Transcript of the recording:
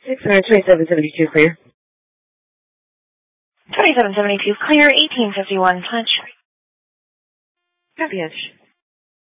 627.72 clear. 2772 clear, 1851 touch. Copy, Edge.